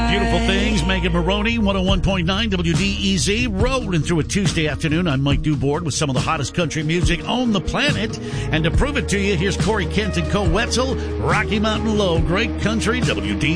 Beautiful things. Megan Maroney, 101.9 WDEZ, rolling through a Tuesday afternoon. I'm Mike Dubord with some of the hottest country music on the planet. And to prove it to you, here's Corey Kent and Cole Wetzel, Rocky Mountain Low, great country, WDEZ.